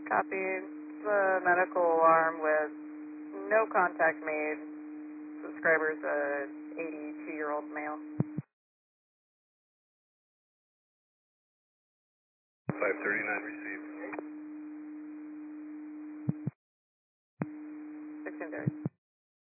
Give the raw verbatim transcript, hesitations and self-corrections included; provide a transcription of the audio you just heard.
Copy. The medical alarm with no contact made. Subscriber's a eighty-two-year-old male. five thirty-nine received. sixteen thirty.